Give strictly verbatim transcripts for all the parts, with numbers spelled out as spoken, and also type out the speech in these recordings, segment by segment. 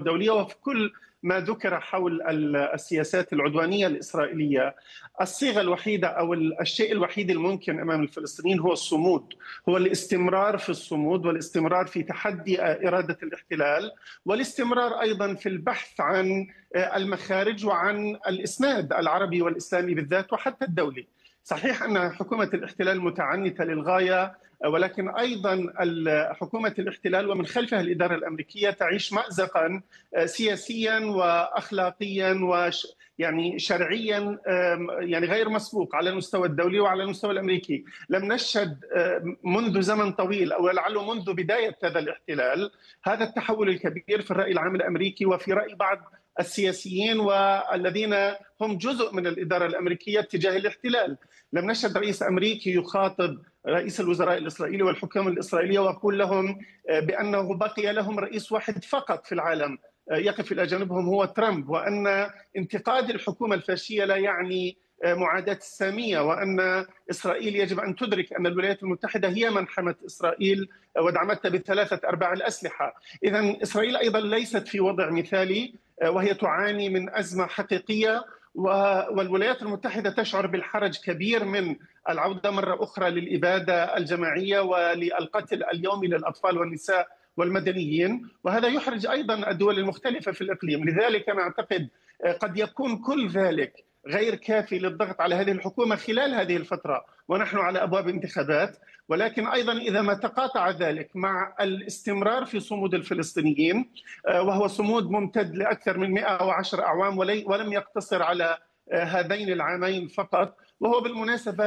الدولية وفي كل ما ذكر حول السياسات العدوانية الإسرائيلية. الصيغة الوحيدة أو الشيء الوحيد الممكن أمام الفلسطينيين هو الصمود، هو الاستمرار في الصمود والاستمرار في تحدي إرادة الاحتلال، والاستمرار أيضا في البحث عن المخارج وعن الإسناد العربي والإسلامي بالذات وحتى الدولي. صحيح أن حكومة الاحتلال متعنتة للغاية، ولكن أيضا حكومة الاحتلال ومن خلفها الإدارة الأمريكية تعيش مأزقا سياسيا وأخلاقيا وش يعني شرعيا يعني غير مسبوق على المستوى الدولي وعلى المستوى الأمريكي. لم نشهد منذ زمن طويل أو لعله منذ بداية هذا الاحتلال هذا التحول الكبير في الرأي العام الأمريكي وفي رأي بعض السياسيين والذين هم جزء من الإدارة الأمريكية تجاه الاحتلال. لم نشهد رئيس أمريكي يخاطب رئيس الوزراء الإسرائيلي والحكام الإسرائيلية ويقول لهم بأنه بقي لهم رئيس واحد فقط في العالم يقف إلى جانبهم هو ترامب، وأن انتقاد الحكومة الفاشية لا يعني معاداة السامية، وأن إسرائيل يجب أن تدرك أن الولايات المتحدة هي من حمت إسرائيل ودعمتها بثلاثة أرباع الأسلحة. إذن إسرائيل أيضا ليست في وضع مثالي وهي تعاني من أزمة حقيقية، والولايات المتحدة تشعر بالحرج كبير من العودة مرة أخرى للإبادة الجماعية وللقتل اليومي للأطفال والنساء والمدنيين، وهذا يحرج أيضا الدول المختلفة في الإقليم. لذلك أنا أعتقد قد يكون كل ذلك غير كافي للضغط على هذه الحكومة خلال هذه الفترة ونحن على أبواب انتخابات، ولكن أيضا إذا ما تقاطع ذلك مع الاستمرار في صمود الفلسطينيين، وهو صمود ممتد لأكثر من مئة وعشرة أعوام ولم يقتصر على هذين العامين فقط، وهو بالمناسبة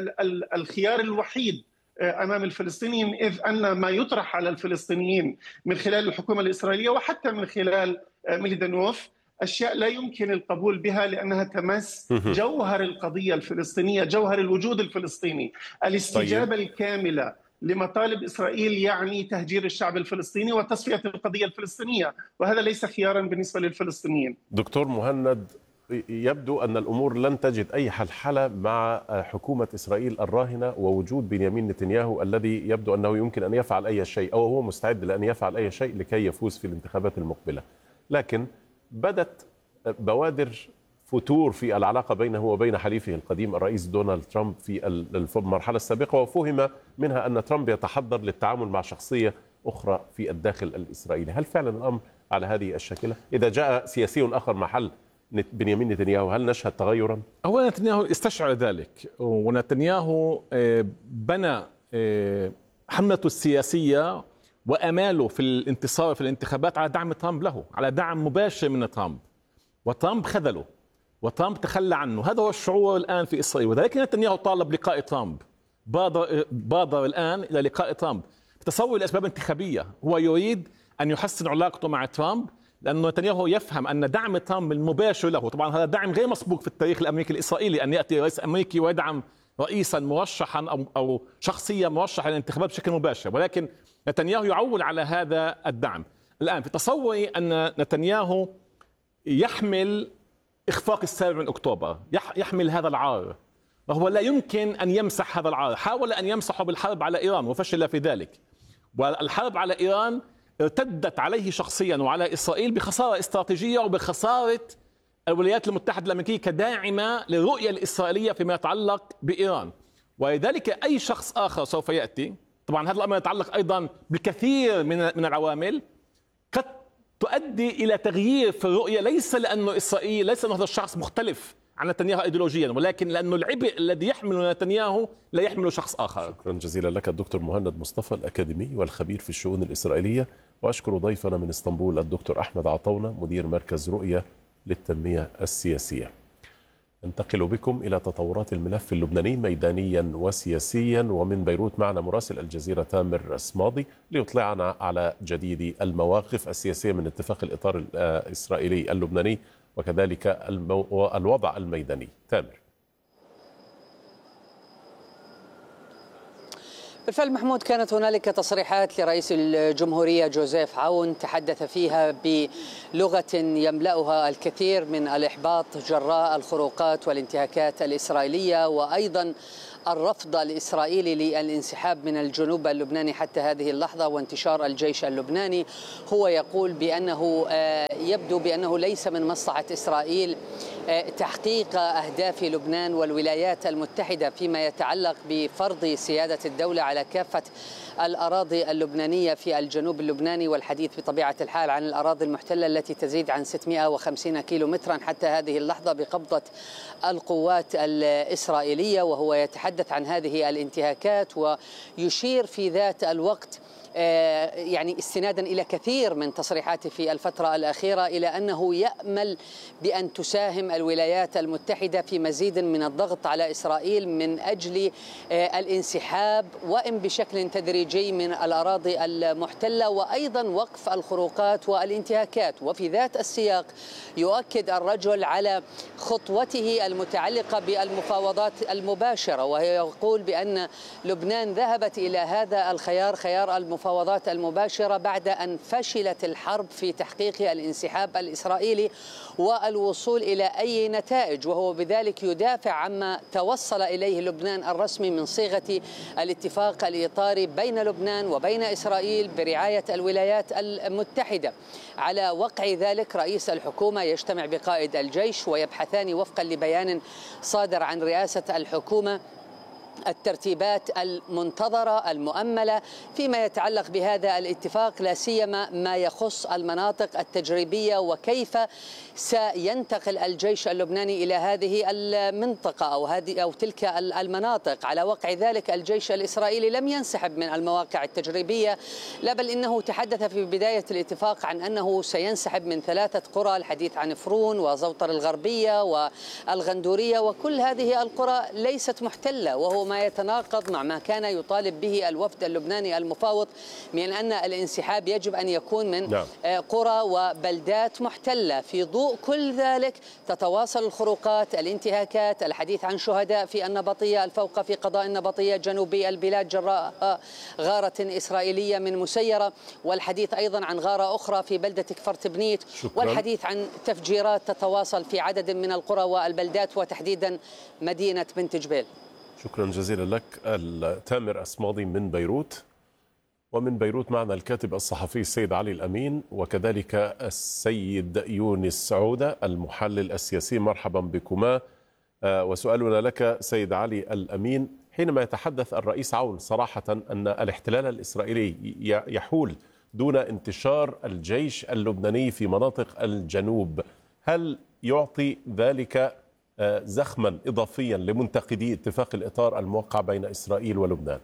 الخيار الوحيد أمام الفلسطينيين، إذ أن ما يطرح على الفلسطينيين من خلال الحكومة الإسرائيلية وحتى من خلال ميليدانوف أشياء لا يمكن القبول بها لأنها تمس جوهر القضية الفلسطينية، جوهر الوجود الفلسطيني. الاستجابة طيب. الكاملة لمطالب إسرائيل يعني تهجير الشعب الفلسطيني وتصفية القضية الفلسطينية، وهذا ليس خيارا بالنسبة للفلسطينيين. دكتور مهند، يبدو أن الأمور لن تجد أي حلحلة مع حكومة إسرائيل الراهنة ووجود بنيامين نتنياهو الذي يبدو أنه يمكن أن يفعل أي شيء أو هو مستعد لأن يفعل أي شيء لكي يفوز في الانتخابات المقبلة. لكن بدت بوادر فتور في العلاقة بينه وبين حليفه القديم الرئيس دونالد ترامب في المرحلة السابقة، وفهم منها أن ترامب يتحضر للتعامل مع شخصية أخرى في الداخل الإسرائيلي. هل فعلا الأمر على هذه الشكلة؟ إذا جاء سياسي آخر محل بنيامين نتنياهو هل نشهد تغيرا؟ هو نتنياهو استشعر ذلك، ونتنياهو بنى حملته السياسية وأماله في الانتصار في الانتخابات على دعم ترامب له، على دعم مباشر من ترامب، وترامب خذله وترامب تخلى عنه. هذا هو الشعور الآن في إسرائيل، وذلك نتنياهو طالب لقاء ترامب، بادر, بادر الآن إلى لقاء ترامب تصور لأسباب انتخابية. هو يريد أن يحسن علاقته مع ترامب لأنه نتنياهو يفهم أن دعم ترامب المباشر له، طبعا هذا دعم غير مسبوق في التاريخ الأمريكي الإسرائيلي، أن يأتي رئيس أمريكي ويدعم رئيسا مرشحا أو, أو شخصية مرشحة للانتخابات بشكل مباشر، ولكن نتنياهو يعول على هذا الدعم. الآن في تصوري أن نتنياهو يحمل إخفاق السابع من أكتوبر، يحمل هذا العار، وهو لا يمكن أن يمسح هذا العار. حاول أن يمسحه بالحرب على إيران وفشل في ذلك، والحرب على إيران ارتدت عليه شخصيا وعلى إسرائيل بخسارة استراتيجية وبخسارة الولايات المتحدة الأمريكية كداعمة للرؤية الإسرائيلية فيما يتعلق بإيران. ولذلك أي شخص آخر سوف يأتي، طبعا هذا الأمر يتعلق أيضا بكثير من من العوامل قد تؤدي إلى تغيير في الرؤية، ليس لأنه إسرائيل ليس لأنه هذا الشخص مختلف عن نتنياهو ايديولوجيا، ولكن لأنه العبء الذي يحمله نتنياهو لا يحمله شخص آخر. شكرا جزيلا لك الدكتور مهند مصطفى الأكاديمي والخبير في الشؤون الإسرائيلية، وأشكر ضيفنا من اسطنبول الدكتور أحمد عطونة مدير مركز رؤية للتنمية السياسية. ننتقل بكم إلى تطورات الملف اللبناني ميدانيا وسياسيا، ومن بيروت معنا مراسل الجزيرة تامر الصمادي ليطلعنا على جديد المواقف السياسية من اتفاق الإطار الإسرائيلي اللبناني وكذلك المو... الوضع الميداني. تامر. بالفعل محمود، كانت هنالك تصريحات لرئيس الجمهورية جوزيف عون تحدث فيها بلغة يملأها الكثير من الإحباط جراء الخروقات والانتهاكات الإسرائيلية، وأيضا الرفض الإسرائيلي للانسحاب من الجنوب اللبناني حتى هذه اللحظة وانتشار الجيش اللبناني. هو يقول بأنه يبدو بأنه ليس من مصلحة إسرائيل تحقيق أهداف لبنان والولايات المتحدة فيما يتعلق بفرض سيادة الدولة على كافة الأراضي اللبنانية في الجنوب اللبناني، والحديث بطبيعة الحال عن الأراضي المحتلة التي تزيد عن ستمائة وخمسين كيلو مترا حتى هذه اللحظة بقبضة القوات الإسرائيلية. وهو يتحدث عن هذه الانتهاكات ويشير في ذات الوقت يعني استنادا إلى كثير من تصريحاته في الفترة الأخيرة إلى أنه يأمل بأن تساهم الولايات المتحدة في مزيد من الضغط على إسرائيل من أجل الانسحاب وإن بشكل تدريجي من الأراضي المحتلة، وأيضا وقف الخروقات والانتهاكات. وفي ذات السياق يؤكد الرجل على خطوته المتعلقة بالمفاوضات المباشرة، وهي يقول بأن لبنان ذهبت إلى هذا الخيار، خيار المفاوضات المباشرة، بعد أن فشلت الحرب في تحقيق الانسحاب الإسرائيلي والوصول إلى أي نتائج. وهو بذلك يدافع عما توصل إليه لبنان الرسمي من صيغة الاتفاق الإطاري بين لبنان وبين إسرائيل برعاية الولايات المتحدة. على وقع ذلك رئيس الحكومة يجتمع بقائد الجيش ويبحثان وفقا لبيان صادر عن رئاسة الحكومة الترتيبات المنتظرة المؤملة فيما يتعلق بهذا الاتفاق، لا سيما ما يخص المناطق التجريبية وكيف سينتقل الجيش اللبناني إلى هذه المنطقة أو هذه أو تلك المناطق. على وقع ذلك الجيش الإسرائيلي لم ينسحب من المواقع التجريبية، لا بل إنه تحدث في بداية الاتفاق عن أنه سينسحب من ثلاثة قرى، الحديث عن فرون وزوطر الغربية والغندورية، وكل هذه القرى ليست محتلة، وهو ما يتناقض مع ما كان يطالب به الوفد اللبناني المفاوض من أن الانسحاب يجب أن يكون من نعم. قرى وبلدات محتلة. في ضوء كل ذلك تتواصل الخروقات، الانتهاكات، الحديث عن شهداء في النبطية الفوق في قضاء النبطية جنوبي البلاد جراء غارة إسرائيلية من مسيرة، والحديث أيضا عن غارة أخرى في بلدة كفر تبنيت، والحديث عن تفجيرات تتواصل في عدد من القرى والبلدات وتحديدا مدينة بنت جبيل. شكرا جزيلا لك. تامر أسماضي من بيروت، ومن بيروت معنا الكاتب الصحفي السيد علي الأمين، وكذلك السيد يونس عودة المحلل السياسي. مرحبا بكما. وسؤالنا لك سيد علي الأمين، حينما يتحدث الرئيس عون صراحة أن الاحتلال الإسرائيلي يحول دون انتشار الجيش اللبناني في مناطق الجنوب، هل يعطي ذلك زخما إضافيا لمنتقدي اتفاق الإطار الموقع بين إسرائيل ولبنان؟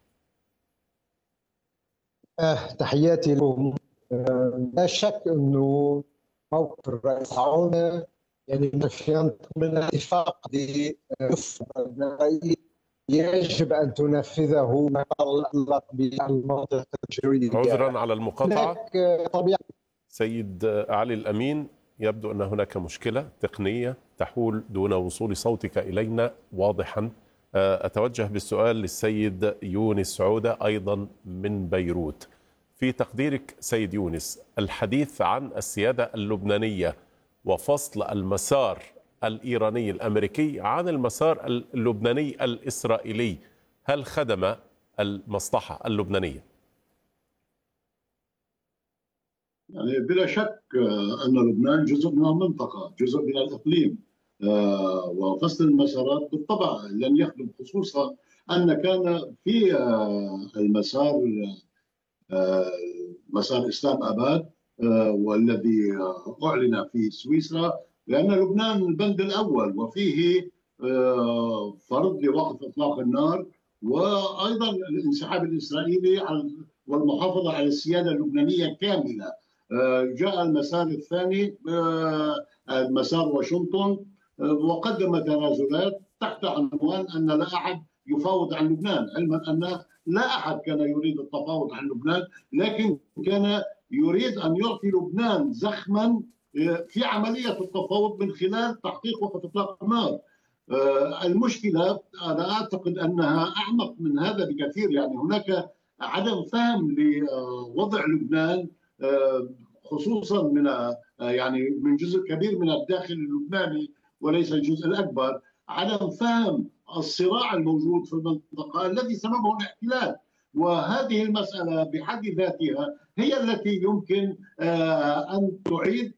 آه، تحياتي لكم. آه، لا شك أنه موقف الرئيس عون يعني من اتفاق يجب أن تنفذه ما يتعلق بالمناطق التجريبية. عذرا على المقاطعة سيد علي الأمين، يبدو أن هناك مشكلة تقنية تحول دون وصول صوتك إلينا واضحا. أتوجه بالسؤال للسيد يونس عودة أيضا من بيروت. في تقديرك سيد يونس، الحديث عن السيادة اللبنانية وفصل المسار الإيراني الأمريكي عن المسار اللبناني الإسرائيلي، هل خدم المصلحة اللبنانية؟ يعني بلا شك أن لبنان جزء من المنطقة، جزء من الإقليم، وفصل المسارات بالطبع لن يخدم، خصوصا أن كان في المسار مسار إسلام أباد والذي أعلن في سويسرا، لأن لبنان البند الأول وفيه فرض لوقف إطلاق النار وأيضا الانسحاب الإسرائيلي والمحافظة على السيادة اللبنانية كاملة. جاء المسار الثاني مسار واشنطن وقدم تنازلات تحت عنوان أن لا أحد يفاوض عن لبنان، علما أن لا أحد كان يريد التفاوض عن لبنان، لكن كان يريد أن يعطي لبنان زخما في عملية التفاوض من خلال تحقيق وقف إطلاق النار. المشكلة أنا أعتقد أنها أعمق من هذا بكثير، يعني هناك عدم فهم لوضع لبنان خصوصا من يعني من جزء كبير من الداخل اللبناني وليس الجزء الأكبر، عدم فهم الصراع الموجود في المنطقة الذي سببه الاحتلال. وهذه المسألة بحد ذاتها هي التي يمكن أن تعيد